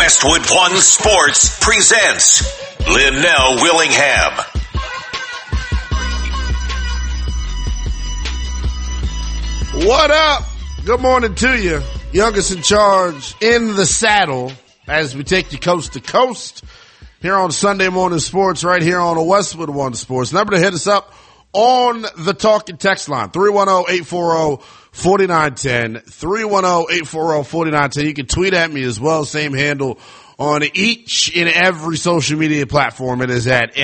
Westwood One Sports presents Linnell Willingham. What up? Good morning to you. Youngest in charge in the saddle as we take you coast to coast here on Sunday Morning Sports right here on Westwood One Sports. Number to hit us up on the talking text line, 310-840-4910, 310-840-4910. You can tweet at me as well, same handle on each and every social media platform. It is at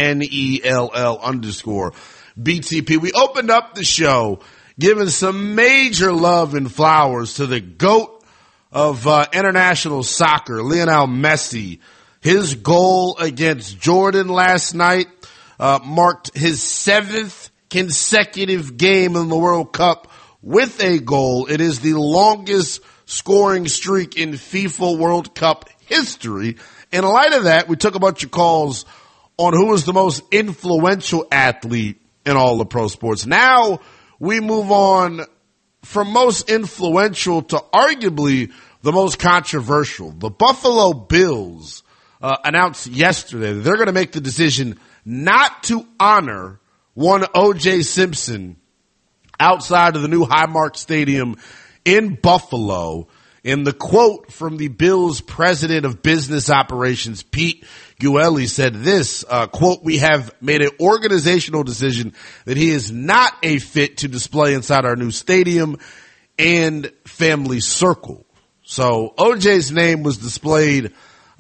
NELL_BTP. We opened up the show giving some major love and flowers to the GOAT of international soccer, Lionel Messi. His goal against Jordan last night marked his 7th consecutive game in the World Cup with a goal. It is the longest scoring streak in FIFA World Cup history. In light of that, we took a bunch of calls on who was the most influential athlete in all of pro sports. Now we move on from most influential to arguably the most controversial. The Buffalo Bills announced yesterday that they're going to make the decision not to honor one O.J. Simpson outside of the new Highmark Stadium in Buffalo. In the quote from the Bills' president of business operations, Pete Guelli, said this, quote, "We have made an organizational decision that he is not a fit to display inside our new stadium and family circle." So OJ's name was displayed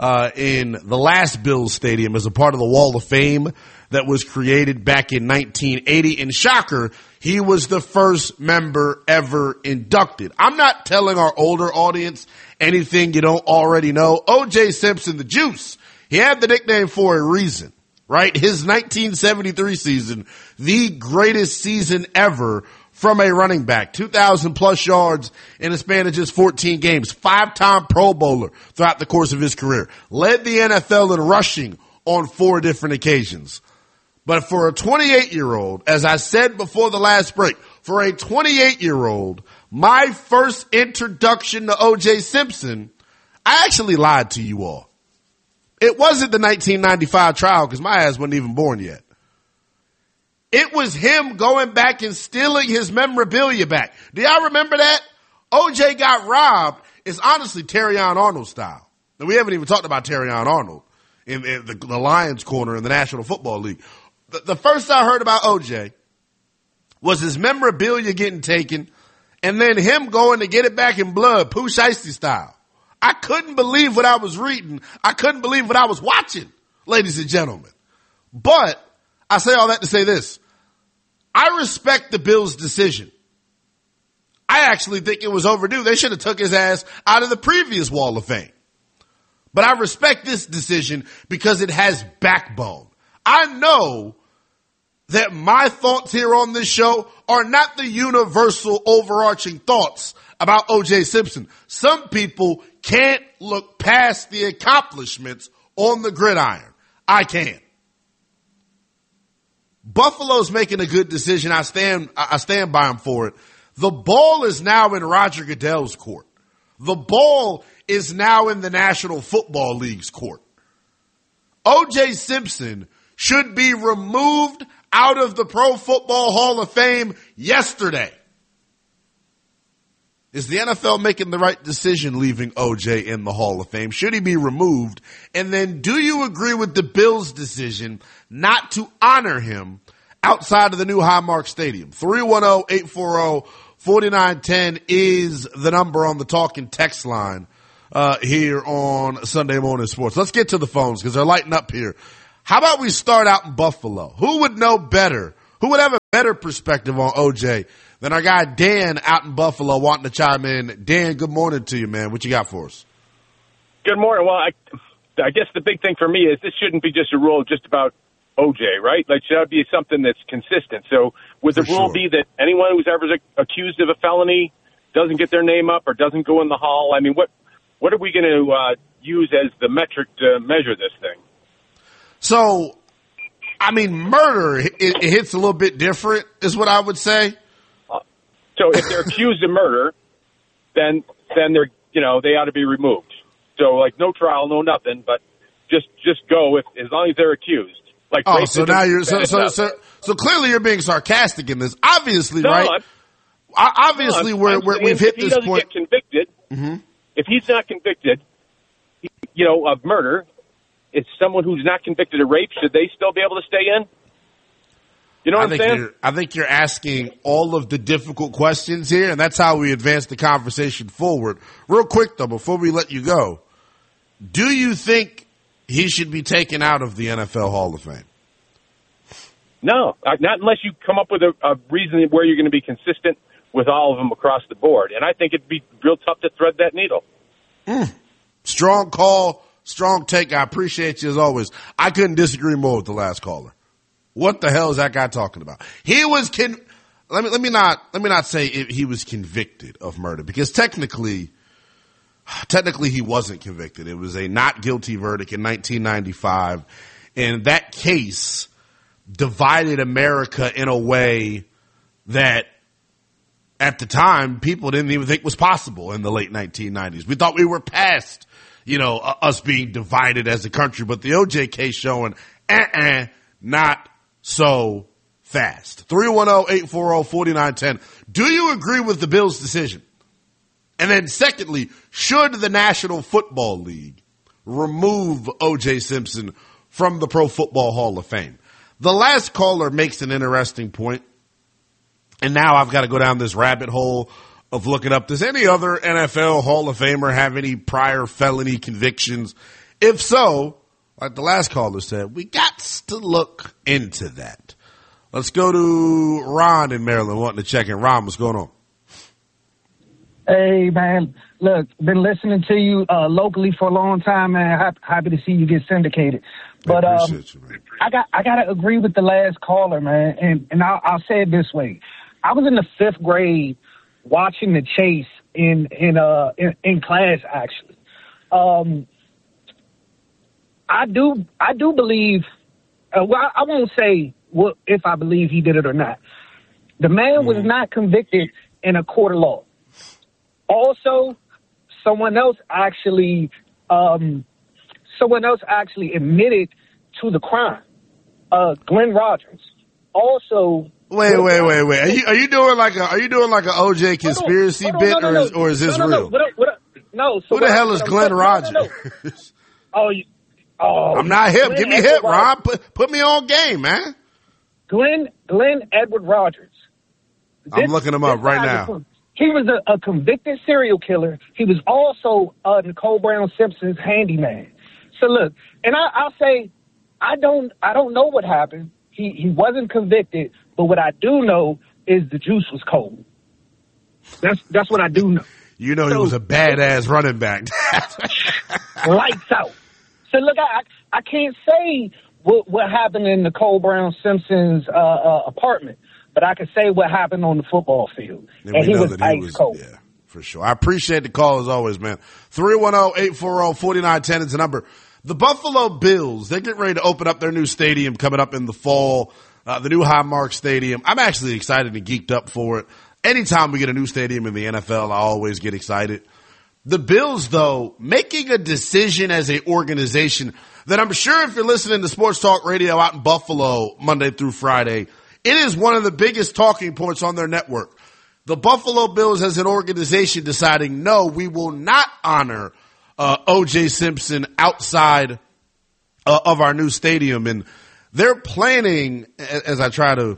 in the last Bills stadium as a part of the Wall of Fame that was created back in 1980. And shocker, he was the first member ever inducted. I'm not telling our older audience anything you don't already know. O.J. Simpson, the Juice, he had the nickname for a reason, right? His 1973 season, the greatest season ever from a running back, 2,000 plus yards in a span of just 14 games, 5-time Pro Bowler throughout the course of his career, led the NFL in rushing on 4 different occasions. But for a 28-year-old, as I said before the last break, for a 28-year-old, my first introduction to O.J. Simpson, I actually lied to you all. It wasn't the 1995 trial because my ass wasn't even born yet. It was him going back and stealing his memorabilia back. Do y'all remember that? O.J. got robbed. It's honestly Terrion Arnold style. And we haven't even talked about Terrion Arnold in the Lions corner in the National Football League. The first I heard about O.J. was his memorabilia getting taken and then him going to get it back in blood, Pooh Shiesty style. I couldn't believe what I was reading. I couldn't believe what I was watching, ladies and gentlemen. But I say all that to say this. I respect the Bills' decision. I actually think it was overdue. They should have took his ass out of the previous Wall of Fame. But I respect this decision because it has backbone. I know that my thoughts here on this show are not the universal overarching thoughts about O.J. Simpson. Some people can't look past the accomplishments on the gridiron. I can. Buffalo's making a good decision. I stand by him for it. The ball is now in Roger Goodell's court. The ball is now in the National Football League's court. O.J. Simpson should be removed out of the Pro Football Hall of Fame yesterday. Is the NFL making the right decision leaving O.J. in the Hall of Fame? Should he be removed? And then do you agree with the Bills' decision not to honor him outside of the new Highmark Stadium? 310-840-4910 is the number on the talking text line here on Sunday Morning Sports. Let's get to the phones because they're lighting up here. How about we start out in Buffalo? Who would know better? Who would have a better perspective on O.J. than our guy Dan out in Buffalo wanting to chime in? Dan, good morning to you, man. What you got for us? Good morning. Well, I guess the big thing for me is this shouldn't be just a rule just about O.J., right? Like, should be something that's consistent. So would the rule be that anyone who's ever accused of a felony doesn't get their name up or doesn't go in the hall? I mean, what are we going to use as the metric to measure this thing? So, I mean, murder, it hits a little bit different, is what I would say. So if they're accused of murder, then they're, they ought to be removed. So, like, no trial, no nothing, but just go as long as they're accused. Like, so now you're so clearly you're being sarcastic in this. Obviously, no, right? Obviously, we've hit this point. Get convicted, if he's not convicted, of murder, it's someone who's not convicted of rape. Should they still be able to stay in? You know what I'm saying? I think you're asking all of the difficult questions here, and that's how we advance the conversation forward. Real quick, though, before we let you go, do you think he should be taken out of the NFL Hall of Fame? No, not unless you come up with a reason where you're going to be consistent with all of them across the board. And I think it'd be real tough to thread that needle. Strong call, strong take. I appreciate you as always. I couldn't disagree more with the last caller. What the hell is that guy talking about? He was let me not say he was convicted of murder, because technically he wasn't convicted. It was a not guilty verdict in 1995, and that case divided America in a way that at the time people didn't even think was possible in the late 1990s. We thought we were past, us being divided as a country, but the OJ case showing, not so fast. 310-840-4910. Do you agree with the Bills' decision? And then secondly, should the National Football League remove O.J. Simpson from the Pro Football Hall of Fame? The last caller makes an interesting point, and now I've got to go down this rabbit hole of looking up, does any other NFL Hall of Famer have any prior felony convictions? If so, like the last caller said, we got to look into that. Let's go to Ron in Maryland wanting to check in. Ron, what's going on? Hey, man. Look, been listening to you locally for a long time, man. Happy to see you get syndicated. But I appreciate you, man. I gotta agree with the last caller, man. And I'll say it this way: I was in the 5th grade watching The Chase in class, actually. I do believe. Well, I won't say if I believe he did it or not. The man was not convicted in a court of law. Also, someone else actually admitted to the crime. Glenn Rogers. Also. Wait. Are you doing like a OJ conspiracy bit, or is this real? No. Who the hell is Glenn Rogers? I'm not hip. Give me hip, Ron. Put me on game, man. Glenn Edward Rogers. I'm looking him up right now. He was a convicted serial killer. He was also Nicole Brown Simpson's handyman. So look, and I'll say, I don't know what happened. He wasn't convicted, but what I do know is the juice was cold. That's what I do know. He was a badass running back. Lights out. So look, I can't say what happened in Nicole Brown Simpson's apartment, but I can say what happened on the football field. And he was ice cold. Yeah, for sure. I appreciate the call as always, man. 310-840-4910 is the number. The Buffalo Bills, they get ready to open up their new stadium coming up in the fall, the new Highmark Stadium. I'm actually excited and geeked up for it. Anytime we get a new stadium in the NFL, I always get excited. The Bills, though, making a decision as an organization that I'm sure if you're listening to Sports Talk Radio out in Buffalo Monday through Friday, it is one of the biggest talking points on their network. The Buffalo Bills as an organization deciding, no, we will not honor O.J. Simpson outside of our new stadium. And they're planning, as I try to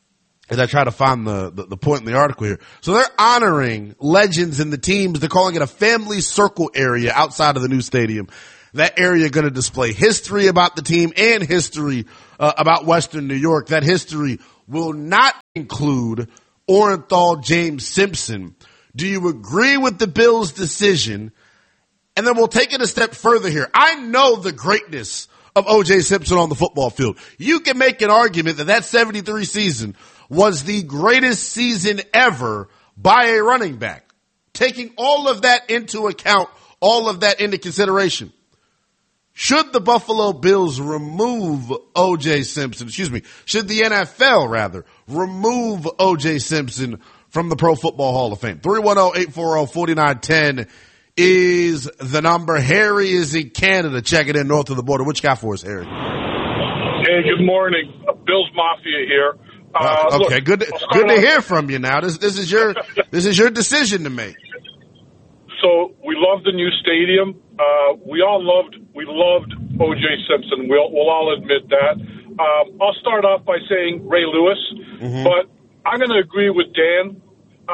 find the point in the article here. So they're honoring legends and the teams. They're calling it a family circle area outside of the new stadium. That area going to display history about the team and history about Western New York. That history will not include Orenthal James Simpson. Do you agree with the Bills' decision? And then we'll take it a step further here. I know the greatness of O.J. Simpson on the football field. You can make an argument that 73 season was the greatest season ever by a running back. Taking all of that into account, all of that into consideration, should the Buffalo Bills remove O.J. Simpson, should the NFL rather remove O.J. Simpson from the Pro Football Hall of Fame? 310-840-4910 is the number. Harry is in Canada, checking in north of the border. What you got for us, Harry? Hey, good morning. Bills Mafia here. Okay, look, good to hear from you. Now, this is your decision to make. So we love the new stadium. We loved O.J. Simpson. We'll all admit that. I'll start off by saying Ray Lewis, but I'm going to agree with Dan.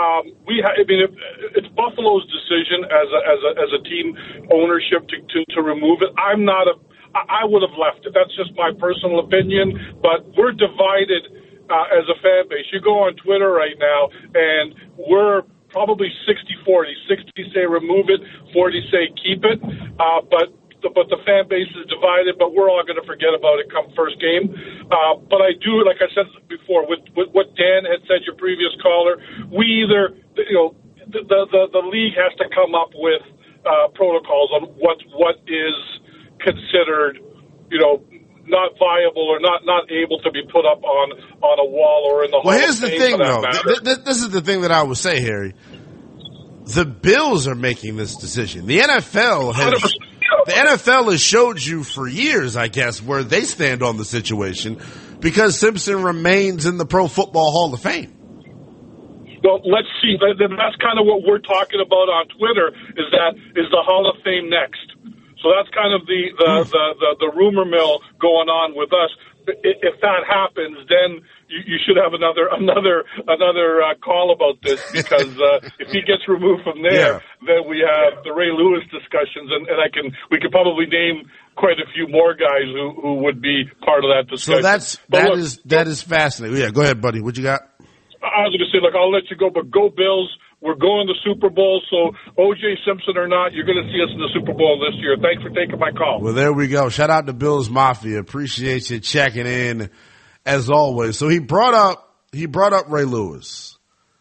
It's Buffalo's decision as a team ownership to remove it. I would have left it. That's just my personal opinion. But we're divided as a fan base. You go on Twitter right now, and we're probably 60-40. 60 say remove it, 40 say keep it. But the fan base is divided, but we're all going to forget about it come first game. But I do, like I said before, with what Dan had said, your previous caller, we either, the league has to come up with protocols on what is considered, not viable or not able to be put up on a wall or in the Hall of Fame. Well, here's the thing, though. This is the thing that I would say, Harry. The Bills are making this decision. The NFL has showed you for years, I guess, where they stand on the situation because Simpson remains in the Pro Football Hall of Fame. Well, let's see. That's kind of what we're talking about on Twitter. Is the Hall of Fame next? So that's kind of the rumor mill going on with us. If that happens, then you should have another call about this because if he gets removed from there, then we have the Ray Lewis discussions, and we could probably name quite a few more guys who would be part of that discussion. So that is fascinating. Yeah, go ahead, buddy. What you got? I was going to say, look, I'll let you go, but go Bills. We're going to Super Bowl, so O.J. Simpson or not, you're going to see us in the Super Bowl this year. Thanks for taking my call. Well, there we go. Shout out to Bills Mafia. Appreciate you checking in as always. So he brought up Ray Lewis,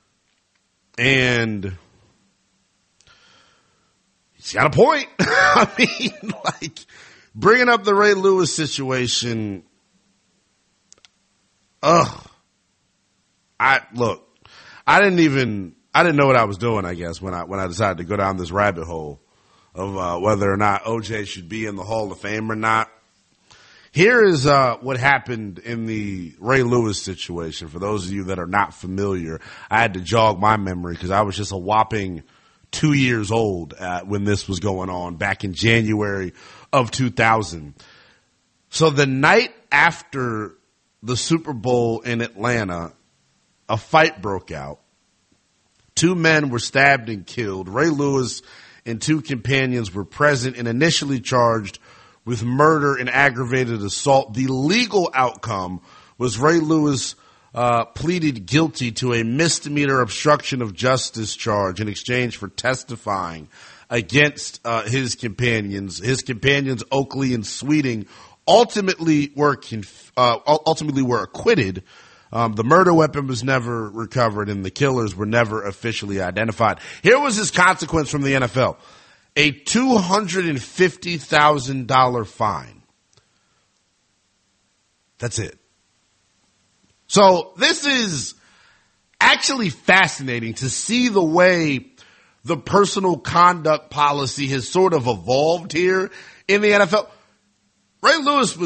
and he's got a point. I mean, bringing up the Ray Lewis situation. I didn't know what I was doing, I guess, when I decided to go down this rabbit hole of whether or not O.J. should be in the Hall of Fame or not. Here is what happened in the Ray Lewis situation. For those of you that are not familiar, I had to jog my memory because I was just a whopping 2 years old when this was going on back in January of 2000. So the night after the Super Bowl in Atlanta, a fight broke out. 2 men were stabbed and killed. Ray Lewis and 2 companions were present and initially charged with murder and aggravated assault. The legal outcome was Ray Lewis pleaded guilty to a misdemeanor obstruction of justice charge in exchange for testifying against his companions. His companions, Oakley and Sweeting, ultimately were acquitted. The murder weapon was never recovered, and the killers were never officially identified. Here was his consequence from the NFL. A $250,000 fine. That's it. So this is actually fascinating to see the way the personal conduct policy has sort of evolved here in the NFL. Ray Lewis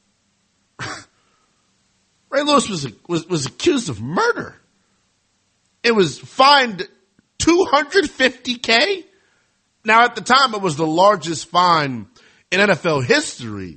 was accused of murder. It was fined $250K. Now, at the time, it was the largest fine in NFL history.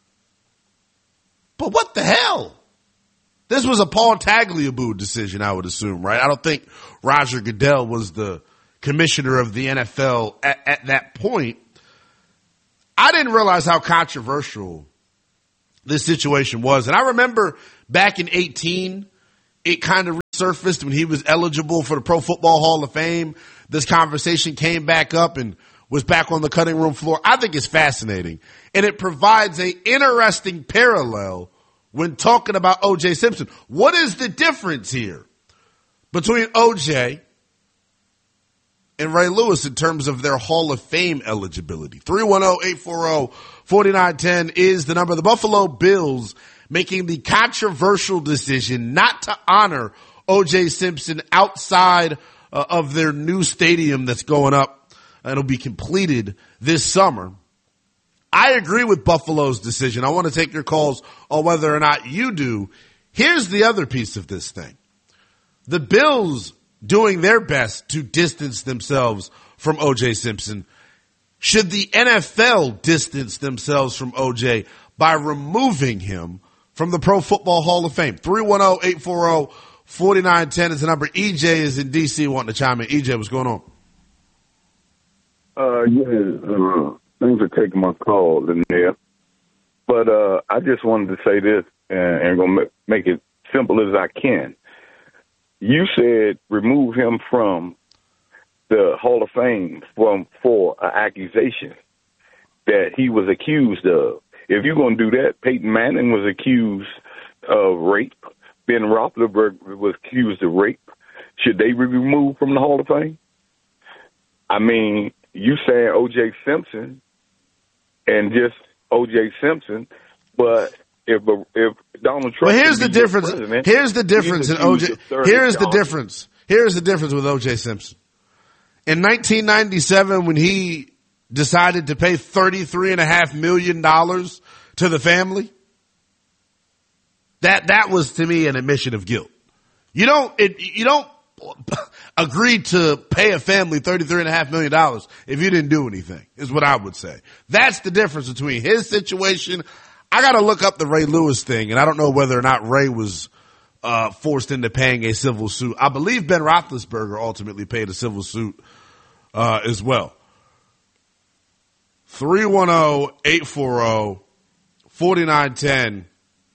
But what the hell? This was a Paul Tagliabue decision, I would assume, right? I don't think Roger Goodell was the commissioner of the NFL at that point. I didn't realize how controversial this situation was. And I remember back in 2018, it kind of resurfaced when he was eligible for the Pro Football Hall of Fame. This conversation came back up and was back on the cutting room floor. I think it's fascinating. And it provides an interesting parallel when talking about O.J. Simpson. What is the difference here between O.J. and Ray Lewis in terms of their Hall of Fame eligibility? 310-840-4910 is the number. The Buffalo Bills making the controversial decision not to honor O.J. Simpson outside of their new stadium that's going up It'll be completed this summer. I agree with Buffalo's decision. I want to take your calls on whether or not you do. Here's the other piece of this thing. The Bills doing their best to distance themselves from O.J. Simpson. Should the NFL distance themselves from O.J. by removing him from the Pro Football Hall of Fame? 310-840-4910 is the number. EJ is in D.C. wanting to chime in. EJ, what's going on? Thanks for taking my call, Lynell. But I just wanted to say this, and I'm going to make it simple as I can. You said remove him from the Hall of Fame for an accusation that he was accused of. If you're going to do that, Peyton Manning was accused of rape. Ben Roethlisberger was accused of rape. Should they be removed from the Hall of Fame? I mean, you saying O.J. Simpson and just O.J. Simpson, but if Donald Trump, well, here's the difference. Here's the difference in O.J. Here's the difference. Here's the difference with O.J. Simpson. In 1997, when he decided to pay $33.5 million to the family, that was to me an admission of guilt. You don't agree to pay a family $33.5 million if you didn't do anything, is what I would say. That's the difference between his situation. I got to look up the Ray Lewis thing, and I don't know whether or not Ray was forced into paying a civil suit. I believe Ben Roethlisberger ultimately paid a civil suit as well. 310-840-4910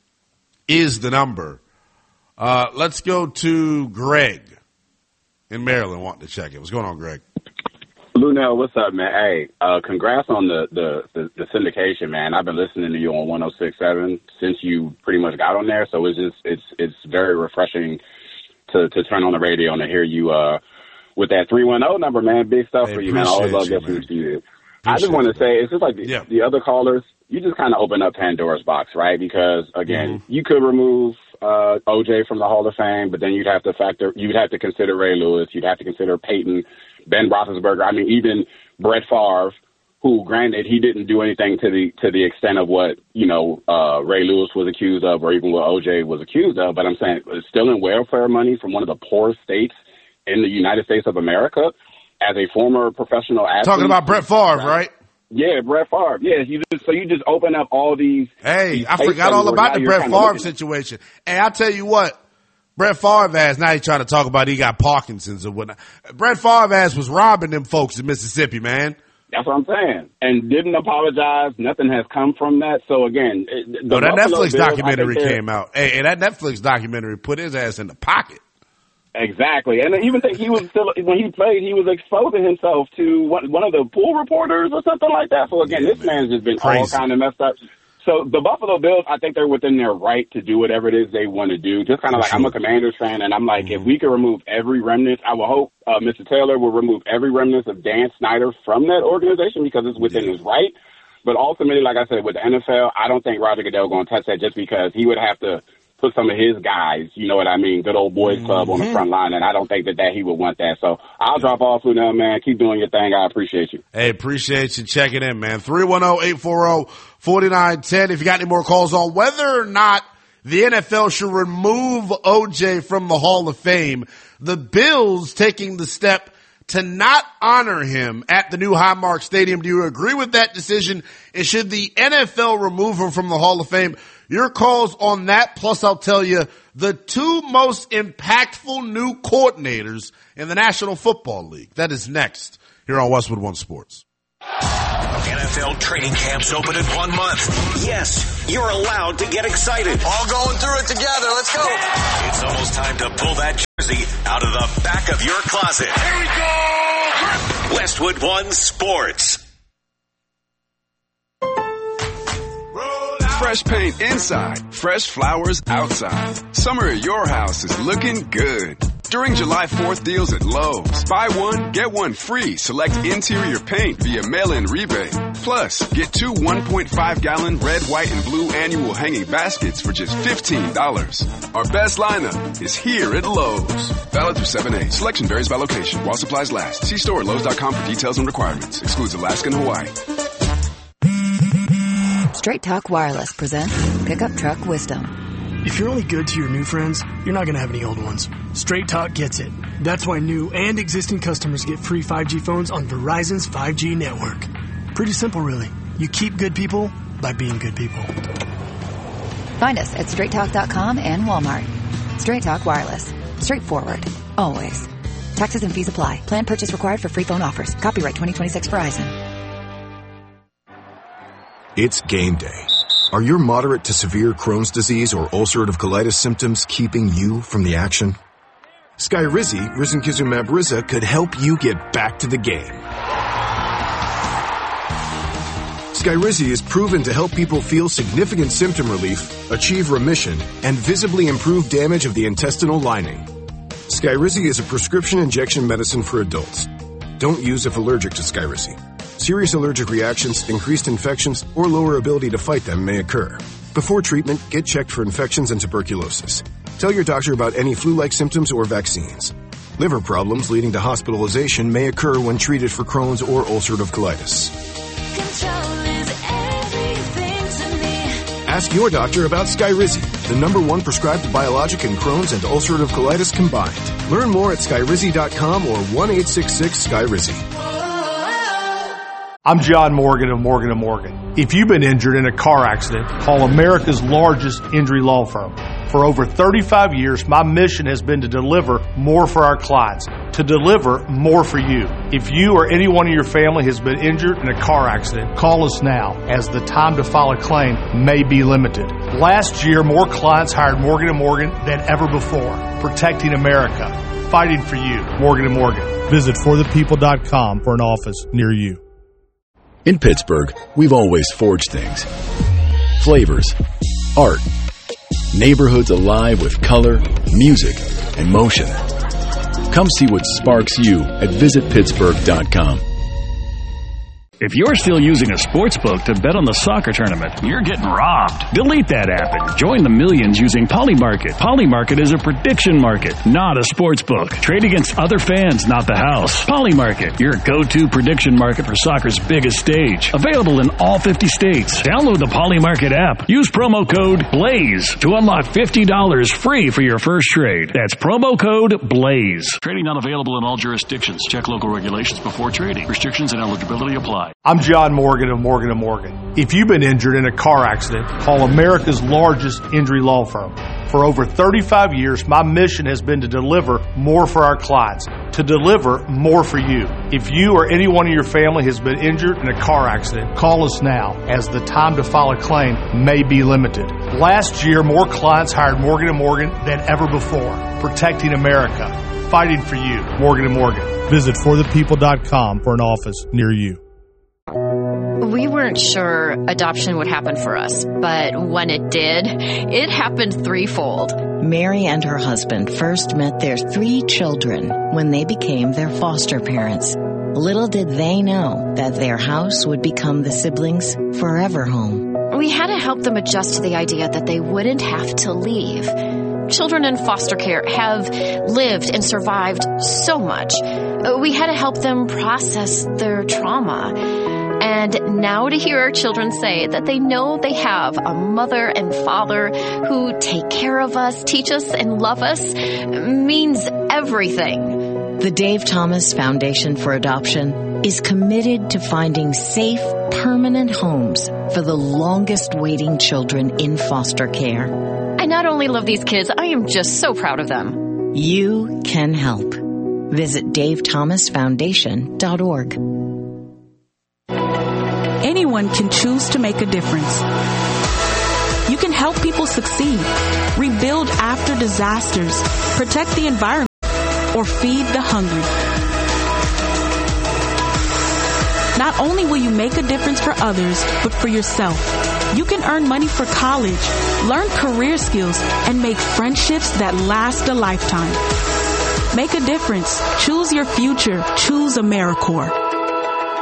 is the number. Let's go to Greg in Maryland wanting to check it. What's going on, Greg? Lunel, what's up, man? Hey, congrats on the syndication, man. I've been listening to you on 106.7 since you pretty much got on there, so it's very refreshing to turn on the radio and to hear you with that 310 number, man. Big stuff for you, man. I always love listening to you. I just want to say, it's just like the other callers, you just kind of open up Pandora's box, right? Because, again, you could remove O.J. from the Hall of Fame, but then you'd have to consider Ray Lewis. You'd have to consider Peyton, Ben Roethlisberger. I mean, even Brett Favre, who, granted, he didn't do anything to the extent of what, Ray Lewis was accused of or even what O.J. was accused of. But I'm saying it's still in welfare money from one of the poorest states in the United States of America. As a former professional athlete. Talking about Brett Favre, right? Yeah, Brett Favre. Yeah, you just open up all these. Hey, I forgot all about the Brett Favre situation. Hey, I'll tell you what. Brett Favre ass, now he's trying to talk about he got Parkinson's or whatnot. Brett Favre ass was robbing them folks in Mississippi, man. That's what I'm saying. And didn't apologize. Nothing has come from that. So, again. That Netflix documentary came out. Hey, that Netflix documentary put his ass in the pocket. Exactly. And I even think he was still, when he played, he was exposing himself to one of the pool reporters or something like that. So, again, this man's just been all kind of messed up. So, the Buffalo Bills, I think they're within their right to do whatever it is they want to do. Just kind of like, I'm a Commanders fan, and I'm like, if we could remove every remnant, I will hope Mr. Taylor will remove every remnant of Dan Snyder from that organization because it's within his right. But ultimately, like I said, with the NFL, I don't think Roger Goodell going to touch that just because he would have to put some of his guys, you know what I mean, good old boys club on the front line, and I don't think that he would want that. So I'll drop off with them, man. Keep doing your thing. I appreciate you. Hey, appreciate you checking in, man. 310-840-4910. If you got any more calls on whether or not the NFL should remove O.J. from the Hall of Fame, the Bills taking the step to not honor him at the new Highmark Stadium. Do you agree with that decision? And should the NFL remove him from the Hall of Fame? Your calls on that, plus I'll tell you the two most impactful new coordinators in the National Football League. That is next here on Westwood One Sports. NFL training camps open in 1 month. Yes, you're allowed to get excited. All going through it together. Let's go. It's almost time to pull that jersey out of the back of your closet. Here we go. Westwood One Sports. Fresh paint inside, fresh flowers outside. Summer at your house is looking good. During July 4th deals at Lowe's, buy one, get one free. Select interior paint via mail-in rebate. Plus, get 2 1.5-gallon red, white, and blue annual hanging baskets for just $15. Our best lineup is here at Lowe's. Valid through 7/8. Selection varies by location while supplies last. See store at Lowe's.com for details and requirements. Excludes Alaska and Hawaii. Straight Talk Wireless presents Pickup Truck Wisdom. If you're only good to your new friends, you're not going to have any old ones. Straight Talk gets it. That's why new and existing customers get free 5G phones on Verizon's 5G network. Pretty simple, really. You keep good people by being good people. Find us at straighttalk.com and Walmart. Straight Talk Wireless. Straightforward. Always. Taxes and fees apply. Plan purchase required for free phone offers. Copyright 2026 Verizon. It's game day. Are your moderate to severe Crohn's disease or ulcerative colitis symptoms keeping you from the action? Skyrizi, risankizumab Riza, could help you get back to the game. Skyrizi is proven to help people feel significant symptom relief, achieve remission, and visibly improve damage of the intestinal lining. Skyrizi is a prescription injection medicine for adults. Don't use if allergic to Skyrizi. Serious allergic reactions, increased infections, or lower ability to fight them may occur. Before treatment, get checked for infections and tuberculosis. Tell your doctor about any flu-like symptoms or vaccines. Liver problems leading to hospitalization may occur when treated for Crohn's or ulcerative colitis. Ask your doctor about Skyrizi, the #1 prescribed biologic in Crohn's and ulcerative colitis combined. Learn more at skyrizi.com or 1-866-SKYRIZI. I'm John Morgan of Morgan & Morgan. If you've been injured in a car accident, call America's largest injury law firm. For over 35 years, my mission has been to deliver more for our clients, to deliver more for you. If you or anyone in your family has been injured in a car accident, call us now, as the time to file a claim may be limited. Last year, more clients hired Morgan & Morgan than ever before, protecting America, fighting for you. Morgan & Morgan. Visit forthepeople.com for an office near you. In Pittsburgh, we've always forged things. Flavors, art, neighborhoods alive with color, music, and motion. Come see what sparks you at visitpittsburgh.com. If you're still using a sportsbook to bet on the soccer tournament, you're getting robbed. Delete that app and join the millions using Polymarket. Polymarket is a prediction market, not a sportsbook. Trade against other fans, not the house. Polymarket, your go-to prediction market for soccer's biggest stage. Available in all 50 states. Download the Polymarket app. Use promo code BLAZE to unlock $50 free for your first trade. That's promo code BLAZE. Trading not available in all jurisdictions. Check local regulations before trading. Restrictions and eligibility apply. I'm John Morgan of Morgan & Morgan. If you've been injured in a car accident, call America's largest injury law firm. For over 35 years, my mission has been to deliver more for our clients, to deliver more for you. If you or anyone in your family has been injured in a car accident, call us now, as the time to file a claim may be limited. Last year, more clients hired Morgan & Morgan than ever before, protecting America, fighting for you. Morgan & Morgan. Visit forthepeople.com for an office near you. We weren't sure adoption would happen for us, but when it did, it happened threefold. Mary and her husband first met their 3 children when they became their foster parents. Little did they know that their house would become the siblings' forever home. We had to help them adjust to the idea that they wouldn't have to leave. Children in foster care have lived and survived so much. We had to help them process their trauma. And now to hear our children say that they know they have a mother and father who take care of us, teach us, and love us means everything. The Dave Thomas Foundation for Adoption is committed to finding safe, permanent homes for the longest waiting children in foster care. I not only love these kids, I am just so proud of them. You can help. Visit davethomasfoundation.org. Anyone can choose to make a difference. You can help people succeed, rebuild after disasters, protect the environment, or feed the hungry. Not only will you make a difference for others, but for yourself. You can earn money for college, learn career skills, and make friendships that last a lifetime. Make a difference. Choose your future. Choose AmeriCorps.